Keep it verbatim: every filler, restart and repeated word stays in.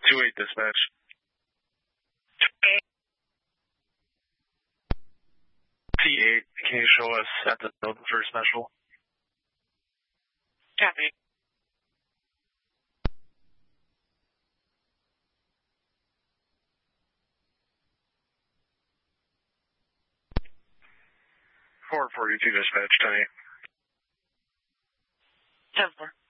two eight dispatch. T eight, can you show us at the building for special? Copy. four forty-two dispatch, ten eight. ten four.